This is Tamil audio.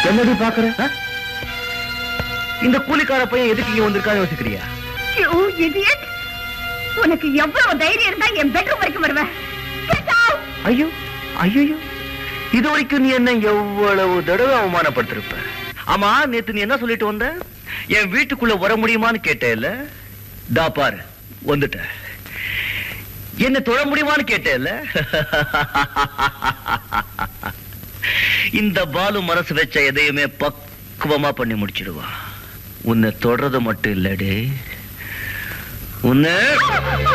என்னடி பாக்குற? இந்த கூலிக்கார பையன் எதுக்கு இங்க வந்திருக்கான்னு யோசிக்கிறியா? உனக்கு எவ்வளவு தைரியம் இருந்தா என் பெட்ரூம் வரைக்கும் வருவேன்? ஐயோ ஐயோ, இது வரைக்கும் நீ என்ன எவ்வளவு தடவை அவமானப்படுத்திருப்ப. ஆமா, நேத்து நீ என்ன சொல்லிட்டு வந்த? என் வீட்டுக்குள்ள வர முடியுமான்னு கேட்டேல்ல? தா பாரு வந்துட்ட. என்ன தொழ முடியுமான்னு கேட்டேல்ல? இந்த பாலு மனசு வச்ச எதையுமே பக்குவமா பண்ணி முடிச்சிடுவா. உன்னை தொடறது மட்டும் இல்லடி, உன்னை